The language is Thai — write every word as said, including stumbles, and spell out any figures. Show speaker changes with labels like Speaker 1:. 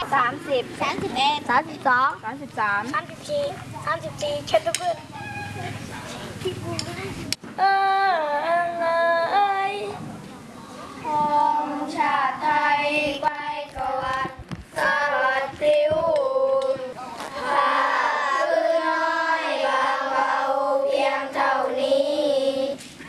Speaker 1: สามสิบสามสิบเอ็ดสามสิบสอง
Speaker 2: สามสิบสาม
Speaker 1: สามสิบสี่สามสิบสี่เช็ดทุกคนเออ